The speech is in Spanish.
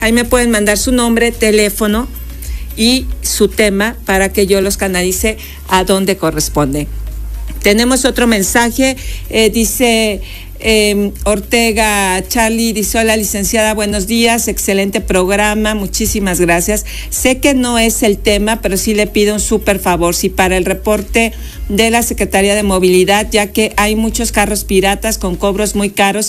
Ahí me pueden mandar su nombre, teléfono y su tema para que yo los canalice a donde corresponde. Tenemos otro mensaje, dice Ortega Charlie, dice: hola licenciada, buenos días, excelente programa, muchísimas gracias. Sé que no es el tema, pero sí le pido un súper favor, si para el reporte de la Secretaría de Movilidad, ya que hay muchos carros piratas con cobros muy caros